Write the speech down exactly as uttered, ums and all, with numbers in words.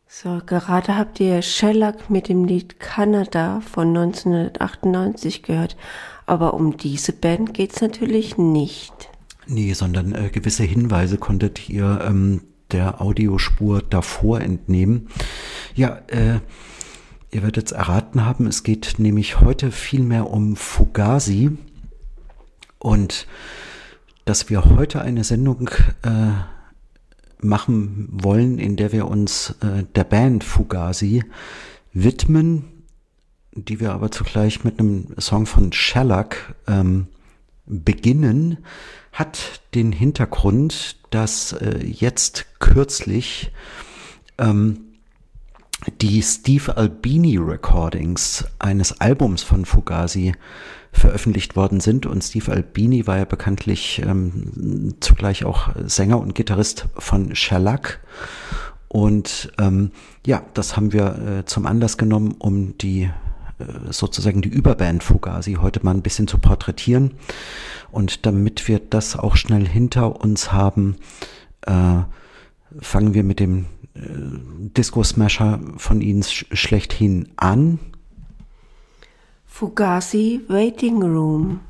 So, gerade habt ihr Shellac mit dem Lied Kanada von neunzehnhundertachtundneunzig gehört, aber um diese Band geht's natürlich nicht. Nee, sondern äh, gewisse Hinweise konntet ihr ähm, der Audiospur davor entnehmen. Ja, äh, ihr werdet es erraten haben, es geht nämlich heute viel mehr um Fugazi und dass wir heute eine Sendung äh, machen wollen, in der wir uns äh, der Band Fugazi widmen, die wir aber zugleich mit einem Song von Shellac ähm, beginnen, hat den Hintergrund, dass äh, jetzt kürzlich ähm, die Steve Albini Recordings eines Albums von Fugazi veröffentlicht worden sind. Und Steve Albini war ja bekanntlich ähm, zugleich auch Sänger und Gitarrist von Shellac. Und ähm, ja, das haben wir äh, zum Anlass genommen, um die äh, sozusagen die Überband Fugazi heute mal ein bisschen zu porträtieren. Und damit wir das auch schnell hinter uns haben, äh, fangen wir mit dem äh, Disco-Smasher von ihnen sch- schlechthin an. Fugazi Waiting Room.